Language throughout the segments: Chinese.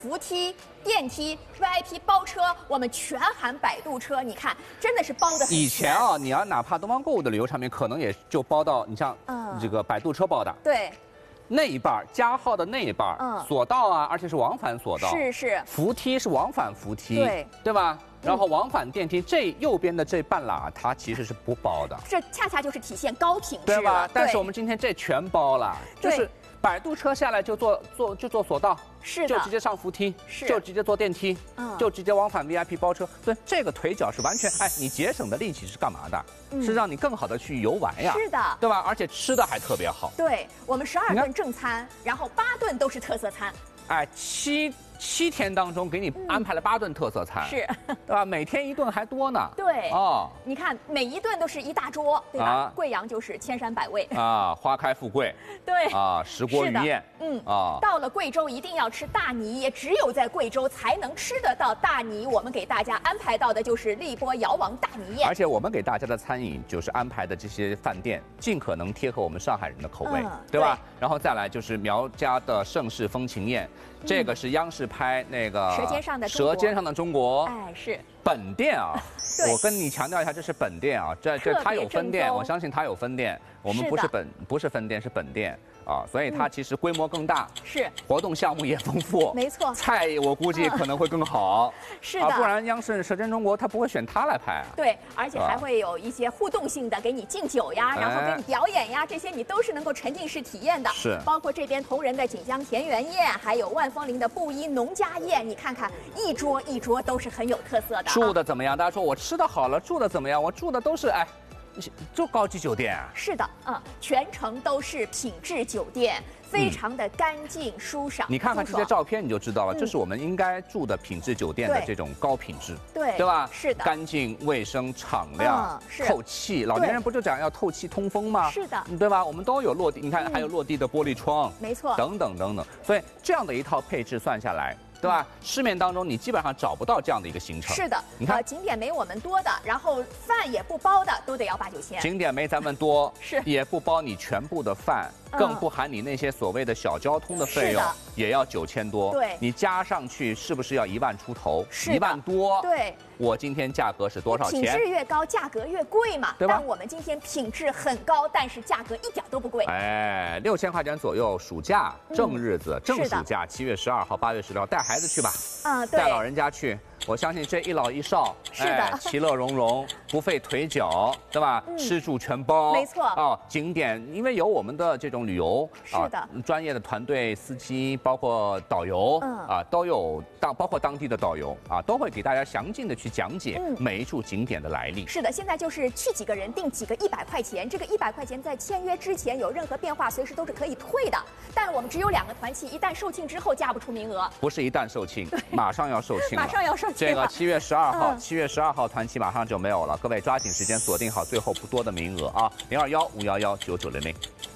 扶梯、电梯、VIP 包车，我们全含摆渡车。你看，真的是包的很全。 以前啊，你要哪怕东方购物的旅游产品，可能也就包到你像这个摆渡车包的。 对。 那一半加号的那一半，索道啊，而且是往返索道， 是。 扶梯是往返扶梯，对吧？然后往返电梯，这右边的这半拉，它其实是不包的。 这恰恰就是体现高品质， 对吧？但是我们今天这全包了，就是摆渡车下来就坐索道， 是的， 就直接上扶梯，就直接坐电梯，就直接往返 VIP 包车。所以这个腿脚是完全，你节省的力气是干嘛的？是让你更好的去游玩呀， 是的， 对吧？而且吃的还特别好。 对，我们12顿正餐，然后8顿都是特色餐。 7天当中给你安排了8顿特色餐， 是， 对吧？每天1顿还多呢。 对，你看每一顿都是一大桌，对吧？贵阳就是千山百味啊，花开富贵， 对啊，石锅鱼宴， 到了贵州一定要吃大泥，也只有在贵州才能吃得到大泥。我们给大家安排到的就是荔波瑶王大泥宴， 而且我们给大家的餐饮就是安排的这些饭店，尽可能贴合我们上海人的口味，对吧？然后再来就是苗家的盛世风情宴。 这个是央视拍那个《 舌尖上的中国》， 哎，是本店啊。我跟你强调一下，这是本店啊，这它有分店，我相信它有分店。我们不是分店，是本店啊，所以它其实规模更大， 是活动项目也丰富， 没错。 菜我估计可能会更好， 是的， 不然央视《舌尖中国》它不会选它来拍啊。 对，而且还会有一些互动性的，给你敬酒呀，然后给你表演呀，这些你都是能够沉浸式体验的。 是， 包括这边同仁的锦江田园宴，还有万丰林的布衣农家宴，你看看一桌一桌都是很有特色的。 住的怎么样？大家说我吃的好了，住的怎么样？我住的都是就高级酒店啊。 是的，全程都是品质酒店。 非常的干净舒爽， 你看看这些照片你就知道了，这是我们应该住的品质酒店的这种高品质，对吧？ 是的， 干净卫生敞亮，透气。老年人不就讲要透气通风吗？ 是的， 对吧？我们都有落地，你看还有落地的玻璃窗， 没错， 等等等等。所以这样的一套配置算下来。 对吧？市面当中你基本上找不到这样的一个行程。 是的，你看景点没我们多的，然后饭也不包的，都得要8、9千。 景点没咱们多， 是也不包你全部的饭，更不含你那些所谓的小交通的费用，也要9000多。 对， 你加上去是不是要1万出头？1万多。 对。 我今天价格是多少钱？ 品质越高，价格越贵嘛， 对吧？ 但我们今天品质很高，但是价格一点都不贵。 哎，6000块钱左右，暑假正日子，正暑假7月12号、8月16号，带孩子去吧， 对， 带老人家去。 我相信这一老一少， 是的， 其乐融融，不费腿脚，对吧？吃住全包， 没错。 景点因为有我们的这种旅游， 是的， 专业的团队、司机，包括导游，都有包括当地的导游都会给大家详尽的去讲解每一处景点的来历。 是的，现在就是去几个人定几个100块钱，这个100块钱在签约之前有任何变化，随时都是可以退的。但我们只有2个团期，一旦售罄之后加不出名额。 不是一旦售罄，马上要售罄了， 马上要售罄。 这个7月12号，7月12号团期马上就没有了，各位抓紧时间锁定好最后不多的名额啊！021-511-9900。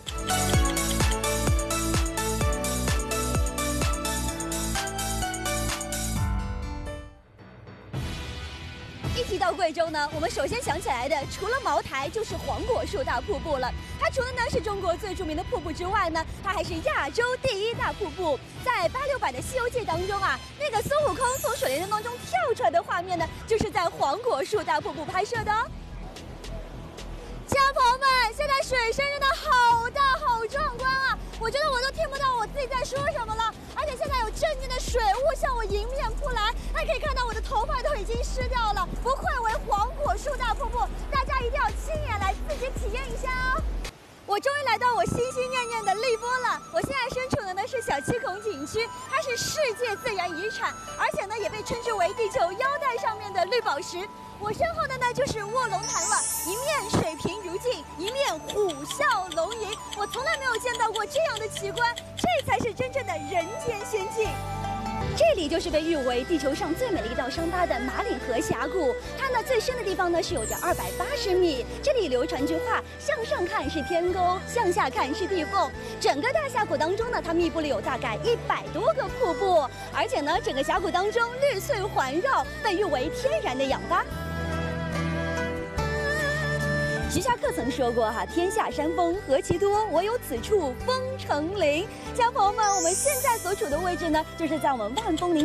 一提到贵州呢，我们首先想起来的除了茅台就是黄果树大瀑布了。它除了呢是中国最著名的瀑布之外呢，它还是亚洲第1大瀑布。在86版的《西游记》当中啊，那个孙悟空从水帘洞当中跳出来的画面呢，就是在黄果树大瀑布拍摄的哦。亲爱的朋友们，现在水声真的好大好壮观啊！我觉得我都听不到我自己在说什么了。而且现在有阵阵的水雾向我迎面扑来，大家可以看到我的头发都已经湿掉了。不愧为黄果树大瀑布，大家一定要亲眼来自己体验一下哦。 我终于来到我心心念念的荔波了。我现在身处的呢是小七孔景区，它是世界自然遗产，而且呢也被称之为地球腰带上面的绿宝石。我身后的呢就是卧龙潭了，一面水平如镜，一面虎啸龙吟。我从来没有见到过这样的奇观，这才是真正的人间仙境。 这里就是被誉为地球上最美的一道伤疤的马岭河峡谷，它呢最深的地方呢是有着280米。这里流传句话：向上看是天沟，向下看是地缝。整个大峡谷当中呢，它密布了有大概100多个瀑布，而且呢，整个峡谷当中绿翠环绕，被誉为天然的氧吧。 徐霞客曾说过哈，天下山峰何其多，我有此处风成林。小朋友们，我们现在所处的位置呢，就是在我们万丰林